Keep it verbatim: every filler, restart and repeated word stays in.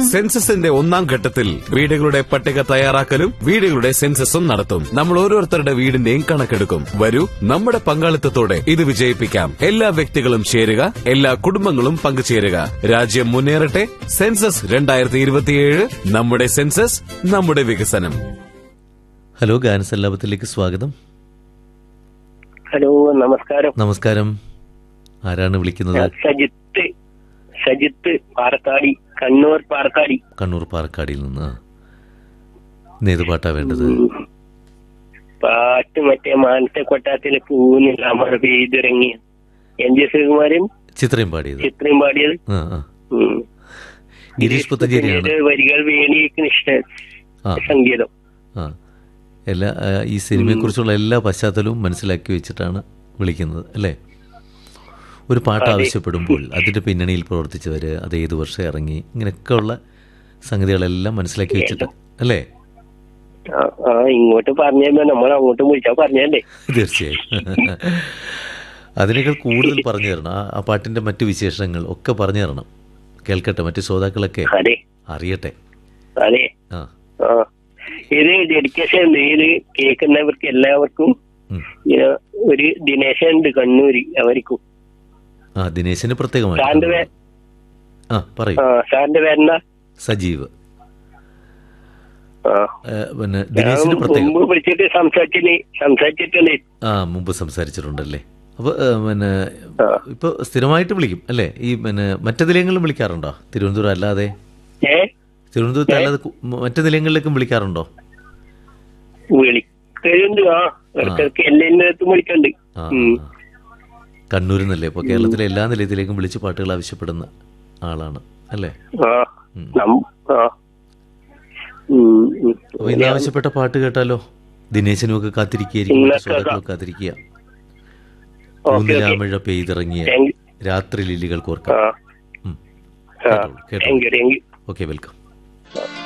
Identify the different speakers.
Speaker 1: സെൻസസിന്റെ ഒന്നാം ഘട്ടത്തിൽ വീടുകളുടെ പട്ടിക തയ്യാറാക്കലും വീടുകളുടെ സെൻസസും നടത്തും. നമ്മൾ ഓരോരുത്തരുടെ വീടിന്റെയും കണക്കെടുക്കും. വരൂ, നമ്മുടെ പങ്കാളിത്തത്തോടെ ഇത് വിജയിപ്പിക്കാം. എല്ലാ വ്യക്തികളും ചേരുക, എല്ലാ കുടുംബങ്ങളും പങ്കുചേരുക. രാജ്യം മുന്നേറട്ടെ. സെൻസസ് രണ്ടായിരത്തി ഇരുപത്തിയേഴ്. നമ്മുടെ സെൻസസ്, നമ്മുടെ വികസനം.
Speaker 2: ഹലോ, ഗാനസല്ലാപത്തിലേക്ക് സ്വാഗതം.
Speaker 3: ഹലോ, നമസ്കാരം.
Speaker 2: നമസ്കാരം. ആരാണ് വിളിക്കുന്നത്?
Speaker 3: സജിത്ത് സജിത്ത് പാറക്കാടി, കണ്ണൂർ പാറക്കാടി.
Speaker 2: കണ്ണൂർ പാറക്കാടിയിൽ നിന്ന്. ഏത് പാട്ടാ വേണ്ടത്?
Speaker 3: പാട്ട് മറ്റേ മാനത്തെ കൊട്ടാരത്തിലെ പൂന്നില്ല മഴ പെയ്തിറങ്ങി, എൻ ജി ശ്രീകുമാരും
Speaker 2: ചിത്രയും പാടിയത്.
Speaker 3: ചിത്രയും പാടിയത്.
Speaker 2: ഗിരീഷ് പുത്തഞ്ചേരിയാണ്
Speaker 3: വരികൾ. വേണികൃഷ്ണ സംഗീതം.
Speaker 2: ആ എല്ലാ ഈ സിനിമയെ കുറിച്ചുള്ള എല്ലാ പശ്ചാത്തലവും മനസ്സിലാക്കി വെച്ചിട്ടാണ് വിളിക്കുന്നത് അല്ലേ? ഒരു പാട്ട് ആവശ്യപ്പെടുമ്പോൾ അതിന്റെ പിന്നണിയിൽ പ്രവർത്തിച്ചവര്, അത് ഏത് വർഷം ഇറങ്ങി, ഇങ്ങനെയൊക്കെയുള്ള സംഗതികളെല്ലാം മനസ്സിലാക്കി വെച്ചിട്ട് അല്ലേ?
Speaker 3: ഇങ്ങോട്ട് പറഞ്ഞാൽ നമ്മൾ അങ്ങോട്ട് വിളിച്ചാ പറഞ്ഞല്ലേ?
Speaker 2: തീർച്ചയായും. അതിനേക്കാൾ കൂടുതൽ പറഞ്ഞു തരണം. ആ പാട്ടിന്റെ മറ്റു വിശേഷങ്ങൾ ഒക്കെ പറഞ്ഞു തരണം. കേൾക്കട്ടെ, മറ്റു ശ്രോതാക്കളൊക്കെ അറിയട്ടെ.
Speaker 3: അതെ, ഇത് ഡെഡിക്കേഷൻ ഇത് കേൾക്കുന്നവർക്ക് എല്ലാവർക്കും ഒരു ദിനേശൻ ഉണ്ട് കണ്ണൂര്, അവർക്കും.
Speaker 2: ആ, ദിനേശന് പ്രത്യേകമായി.
Speaker 3: സാറിന്റെ പേരെന്താ?
Speaker 2: സജീവ്. പിന്നെ ദിനേശിന് പ്രത്യേകം
Speaker 3: വിളിച്ചിട്ട് സംസാരിച്ചിട്ടുണ്ട്.
Speaker 2: ആ, മുമ്പ് സംസാരിച്ചിട്ടുണ്ടല്ലേ? അപ്പൊ പിന്നെ ഇപ്പൊ സ്ഥിരമായിട്ട് വിളിക്കും അല്ലേ? ഈ പിന്നെ മറ്റു നിലയങ്ങളിലും വിളിക്കാറുണ്ടോ? തിരുവനന്തപുരം അല്ലാതെ തിരുവനന്തപുരത്ത് അല്ലാതെ മറ്റു നിലയങ്ങളിലേക്കും വിളിക്കാറുണ്ടോ?
Speaker 3: വിളിക്കലുണ്ട്. എല്ലാത്തും വിളിക്കണ്ട്.
Speaker 2: കണ്ണൂരിൽ നിന്നല്ലേ? ഇപ്പൊ കേരളത്തിലെ എല്ലാ നിലയത്തിലേക്കും വിളിച്ച് പാട്ടുകൾ ആവശ്യപ്പെടുന്ന ആളാണ് അല്ലേ? അപ്പൊ ഇന്ന് ആവശ്യപ്പെട്ട പാട്ട് കേട്ടാലോ? ദിനേശനും ഒക്കെ കാത്തിരിക്കുകയായിരിക്കും, കാത്തിരിക്കുക. പൂനിലാമഴ പെയ്തിറങ്ങിയ രാത്രി ലില്ലികൾ കോർക്കാം. കേട്ടോ കേട്ടോ. Okay, welcome.